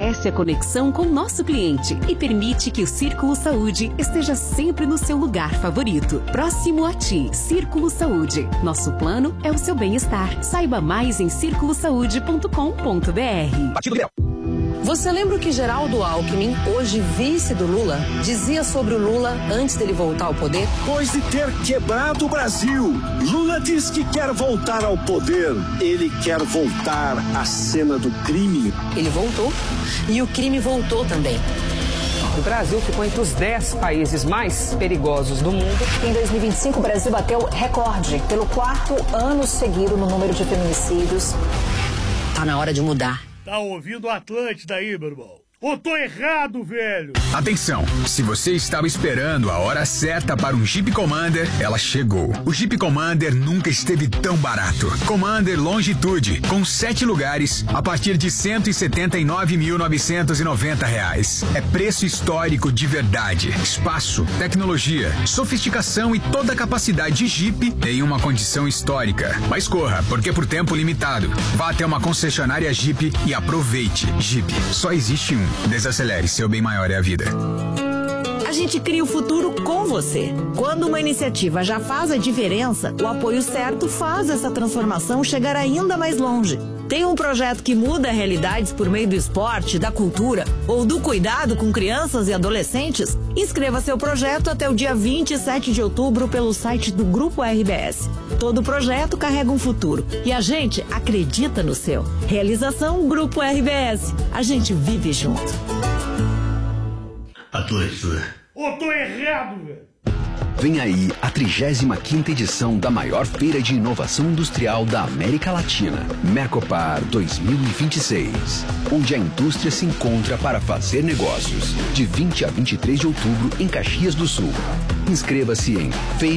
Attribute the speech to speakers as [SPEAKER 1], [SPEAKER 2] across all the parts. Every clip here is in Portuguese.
[SPEAKER 1] fortalece a conexão com o nosso cliente e permite que o Círculo Saúde esteja sempre no seu lugar favorito. Próximo a ti, Círculo Saúde. Nosso plano é o seu bem-estar. Saiba mais em circulosaude.com.br.
[SPEAKER 2] Partido Liberal.
[SPEAKER 3] Você lembra o que Geraldo Alckmin, hoje vice do Lula, dizia sobre o Lula antes dele voltar ao poder?
[SPEAKER 4] Depois de ter quebrado o Brasil, Lula diz que quer voltar ao poder. Ele quer voltar à cena do crime.
[SPEAKER 3] Ele voltou e o crime voltou também.
[SPEAKER 5] O Brasil ficou entre os 10 países mais perigosos do mundo.
[SPEAKER 6] Em 2025, o Brasil bateu recorde pelo 4º ano seguido no número de feminicídios.
[SPEAKER 3] Tá na hora de mudar.
[SPEAKER 7] Tá ouvindo o Atlântida aí, meu irmão? Ou tô errado, velho?
[SPEAKER 2] Atenção, se você estava esperando a hora certa para um Jeep Commander, ela chegou. O Jeep Commander nunca esteve tão barato. Commander Longitude, com 7 lugares, a partir de R$ 179.990. É preço histórico de verdade. Espaço, tecnologia, sofisticação e toda a capacidade de Jeep em uma condição histórica. Mas corra, porque é por tempo limitado. Vá até uma concessionária Jeep e aproveite. Jeep, só existe um. Desacelere, seu bem maior é a vida.
[SPEAKER 8] A gente cria o futuro com você. Quando uma iniciativa já faz a diferença, o apoio certo faz essa transformação chegar ainda mais longe. Tem um projeto que muda realidades por meio do esporte, da cultura ou do cuidado com crianças e adolescentes? Inscreva seu projeto até o dia 27 de outubro pelo site do Grupo RBS. Todo projeto carrega um futuro e a gente acredita no seu. Realização Grupo RBS. A gente vive junto.
[SPEAKER 7] Atlântida. Ou tô errado, velho?
[SPEAKER 9] Vem aí a 35ª edição da maior feira de inovação industrial da América Latina, Mercopar 2026, onde a indústria se encontra para fazer negócios, de 20 a 23 de outubro em Caxias do Sul. Inscreva-se em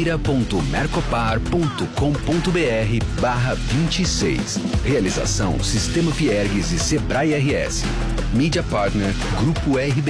[SPEAKER 9] feira.mercopar.com.br/26. Realização Sistema Fiergues e Sebrae RS. Mídia Partner Grupo RBS.